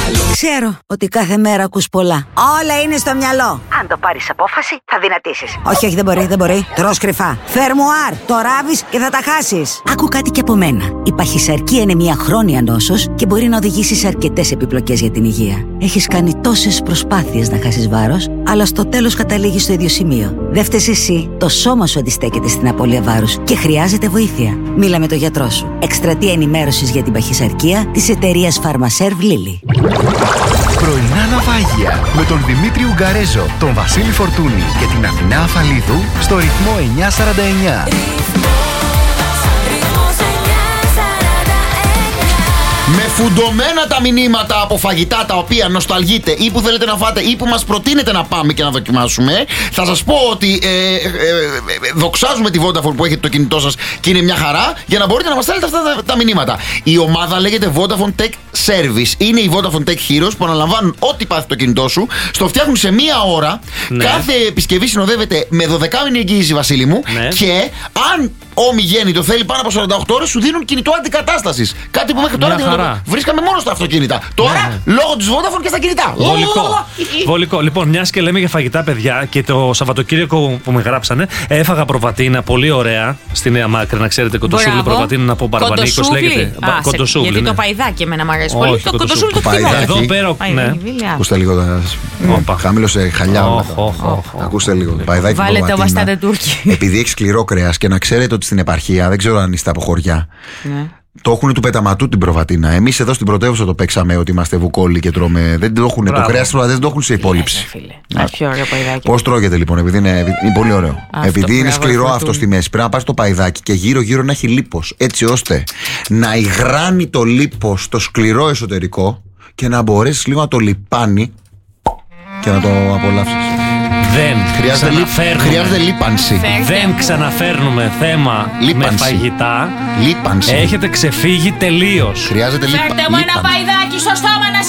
Ξέρω ότι κάθε μέρα ακούς πολλά. Όλα είναι στο μυαλό. Αν το πάρεις απόφαση, θα δυνατήσεις. Όχι, όχι, δεν μπορεί. Τρως κρυφά. Φερμουάρ, το ράβεις και θα τα χάσεις. Άκου κάτι και από μένα. Η παχυσαρκία είναι μια χρόνια νόσος και μπορεί να οδηγήσει σε αρκετές επιπλοκές για την υγεία. Έχεις κάνει τόσες προσπάθειες να χάσεις βάρος, αλλά στο τέλος καταλήγεις στο ίδιο σημείο. Δεν φταίς εσύ. Το σώμα σου αντιστέκεται στην απώλεια βάρους και χρειάζεται βοήθεια. Μίλα με τον γιατρό σου. Εκστρατεία ενημέρωσης για την παχυσαρκία της εταιρείας Pharmaserv Lilly. Πρωινά ναυάγια με τον Δημήτρη Ουγγαρέζο, τον Βασίλη Φορτούνη και την Αθηνά Αφαλίδου στο ρυθμό 949. Με φουντωμένα τα μηνύματα από φαγητά τα οποία νοσταλγείτε ή που θέλετε να φάτε ή που μας προτείνετε να πάμε και να δοκιμάσουμε, θα σας πω ότι δοξάζουμε τη Vodafone που έχετε το κινητό σας και είναι μια χαρά για να μπορείτε να μας στέλνετε αυτά τα μηνύματα. Η ομάδα λέγεται Vodafone Tech Service. Είναι οι Vodafone Tech Heroes που αναλαμβάνουν ό,τι πάθει το κινητό σου, στο φτιάχνουν σε μία ώρα. Ναι. Κάθε επισκευή συνοδεύεται με 12μηνη εγγύηση, Βασίλη μου, ναι. Και αν ομιγέννητο θέλει πάνω από 48 ώρες, σου δίνουν κινητό αντικατάστασης. Κάτι που μέχρι τώρα βρίσκαμε μόνο στα αυτοκίνητα. Τώρα, λόγω της Vodafone και στα κινητά. Βολικό. Λοιπόν, μιας και λέμε για φαγητά, παιδιά, και το Σαββατοκύριακο που με γράψανε, έφαγα προβατίνα πολύ ωραία στη Νέα Μάκρη. Να ξέρετε, κοντοσούβλι προβατίνα από Παραπανίκος λέγεται. Κοντοσούβλι. Γιατί το παϊδάκι εμένα μου αρέσει πολύ. Το κοντοσούβλι το χτυπώ. Εδώ πέρα. Ακούστε λίγο. Χαμήλωσε χαλιά. Ακούστε λίγο. Βάλετε ο βαστάτε Τούρκι. Επειδή έχει σκληρό κρέας και να ξέρετε ότι στην επαρχία, δεν ξέρω αν είστε από χωριά. Το έχουν του πεταματού την προβατίνα. Εμείς εδώ στην πρωτεύουσα το παίξαμε ότι είμαστε βουκόλοι και τρώμε. Δεν το έχουν. Το κρέας δεν το έχουν σε υπόλοιψη. Πώς τρώγεται λοιπόν, επειδή είναι πολύ ωραίο. Επειδή είναι σκληρό αυτό στη μέση, πρέπει να πάρει το παϊδάκι και γύρω-γύρω να έχει λίπος. Έτσι ώστε να υγράνει το λίπος στο σκληρό εσωτερικό και να μπορέσει λίγο να το λιπάνει και να το απολαύσεις. Δεν χρειάζεται λίπανση. Δεν ξαναφέρνουμε θέμα με φαγητά. Λίπανση. Έχετε ξεφύγει τελείως. Χρειάζεται λίπανση. Φέρτε μου ένα παϊδάκι στο στόμα να